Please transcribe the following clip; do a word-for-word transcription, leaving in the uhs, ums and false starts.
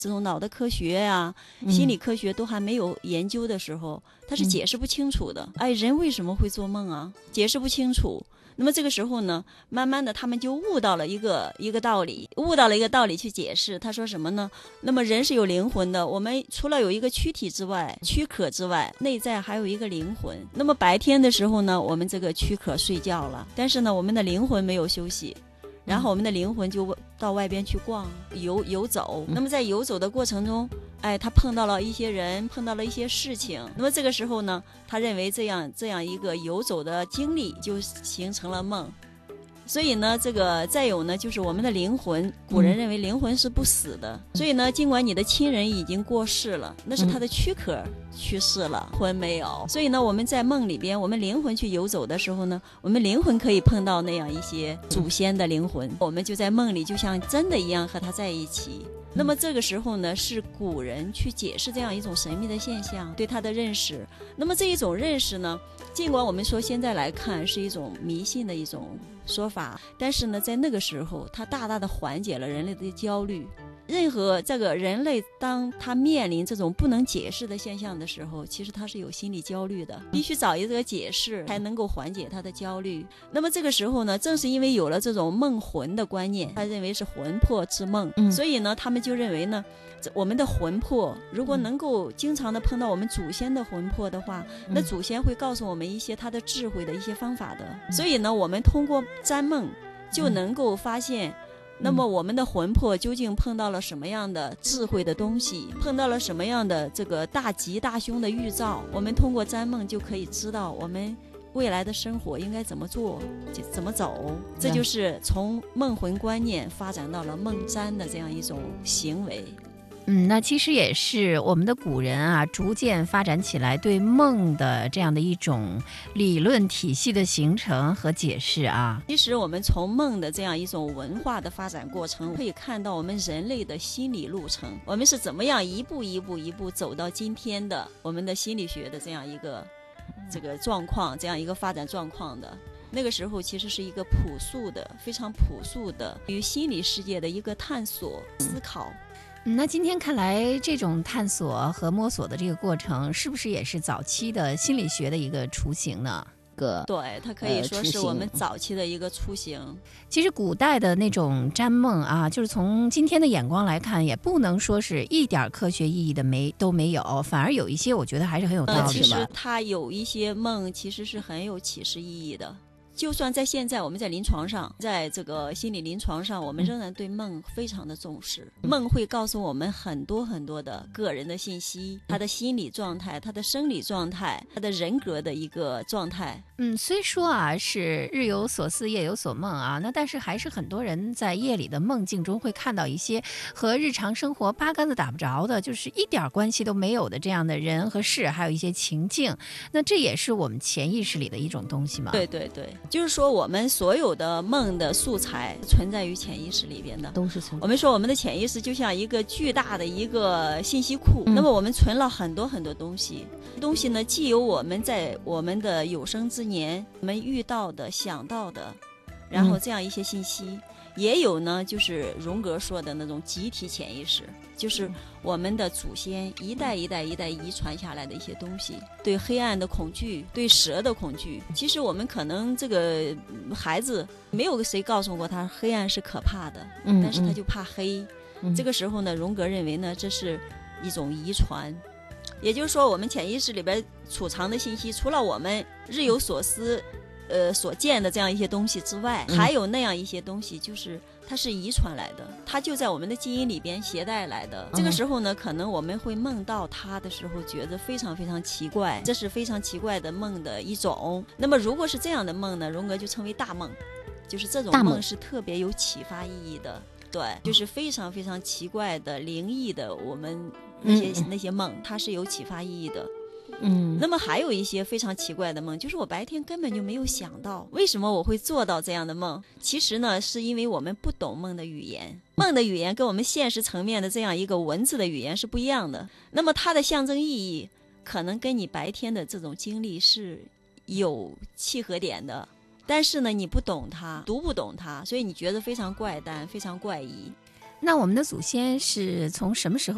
这种脑的科学呀、啊、心理科学都还没有研究的时候，他是解释不清楚的。哎，人为什么会做梦啊？解释不清楚。那么这个时候呢，慢慢的他们就悟到了一个一个道理，悟到了一个道理去解释。他说什么呢？那么人是有灵魂的，我们除了有一个躯体之外，躯壳之外，内在还有一个灵魂。那么白天的时候呢，我们这个躯壳睡觉了，但是呢，我们的灵魂没有休息。然后我们的灵魂就到外边去逛游游走，那么在游走的过程中，哎，他碰到了一些人，碰到了一些事情，那么这个时候呢，他认为这样这样一个游走的经历就形成了梦。所以呢，这个再有呢，就是我们的灵魂，古人认为灵魂是不死的，嗯、所以呢，尽管你的亲人已经过世了，那是他的躯壳去世了，嗯、魂没有。所以呢，我们在梦里边，我们灵魂去游走的时候呢，我们灵魂可以碰到那样一些祖先的灵魂，我们就在梦里就像真的一样和他在一起。那么这个时候呢，是古人去解释这样一种神秘的现象对他的认识。那么这一种认识呢，尽管我们说现在来看是一种迷信的一种说法，但是呢，在那个时候它大大的缓解了人类的焦虑。任何这个人类当他面临这种不能解释的现象的时候，其实他是有心理焦虑的，必须找一个解释才能够缓解他的焦虑。那么这个时候呢，正是因为有了这种梦魂的观念，他认为是魂魄之梦、嗯、所以呢他们就认为呢，我们的魂魄如果能够经常的碰到我们祖先的魂魄的话、嗯、那祖先会告诉我们一些他的智慧的一些方法的、嗯、所以呢我们通过占梦就能够发现、嗯那么我们的魂魄究竟碰到了什么样的智慧的东西，碰到了什么样的这个大吉大凶的预兆，我们通过占梦就可以知道我们未来的生活应该怎么做，怎么走。这就是从梦魂观念发展到了梦占的这样一种行为。 嗯，那其实也是我们的古人啊，逐渐发展起来对梦的这样的一种理论体系的形成和解释啊。 其实我们从梦的这样一种文化的发展过程，可以看到我们人类的心理路程，我们是怎么样一步一步一步走到今天的我们的心理学的这样一个这个状况，这样一个发展状况的。那个时候其实是一个朴素的非常朴素的对于心理世界的一个探索思考。 嗯、那今天看来这种探索和摸索的这个过程是不是也是早期的心理学的一个雏形呢？ 对，它可以说是我们早期的一个雏形、呃、 其实古代的那种占梦啊，就是从今天的眼光来看，也不能说是一点科学意义的没都没有，反而有一些我觉得还是很有道理的、呃、 其实它有一些梦其实是很有启示意义的。就算在现在我们在临床上，在这个心理临床上，我们仍然对梦非常的重视、嗯、梦会告诉我们很多很多的个人的信息，他的心理状态，他的生理状态，他的人格的一个状态。 嗯，虽说啊是日有所思夜有所梦啊，那但是还是很多人在夜里的梦境中会看到一些和日常生活八竿子打不着的，就是一点关系都没有的这样的人和事，还有一些情境。那这也是我们潜意识里的一种东西吗？ 对对对，就是说我们所有的梦的素材存在于潜意识里边的， 都是存在。 我们说我们的潜意识就像一个巨大的一个信息库、嗯、那么我们存了很多很多东西东西呢，既有我们在我们的有生之年我们遇到的想到的，然后这样一些信息、嗯、也有呢就是荣格说的那种集体潜意识，就是我们的祖先一代一代一代遗传下来的一些东西，对黑暗的恐惧，对蛇的恐惧。其实我们可能这个孩子没有谁告诉过他黑暗是可怕的、嗯、但是他就怕黑、嗯、这个时候呢，荣格认为呢这是一种遗传。也就是说我们潜意识里边储藏的信息，除了我们日有所思呃，所见的这样一些东西之外、嗯、还有那样一些东西，就是它是遗传来的，它就在我们的基因里边携带来的、嗯、这个时候呢，可能我们会梦到它的时候觉得非常非常奇怪，这是非常奇怪的梦的一种。那么如果是这样的梦呢，荣格就称为大梦，就是这种梦是特别有启发意义的。对，就是非常非常奇怪的灵异的我们那些、嗯、那些梦，它是有启发意义的。嗯，那么还有一些非常奇怪的梦，就是我白天根本就没有想到为什么我会做到这样的梦。其实呢，是因为我们不懂梦的语言，梦的语言跟我们现实层面的这样一个文字的语言是不一样的。那么它的象征意义可能跟你白天的这种经历是有契合点的，但是呢你不懂它，读不懂它，所以你觉得非常怪诞，非常怪异。 那我们的祖先是从什么时候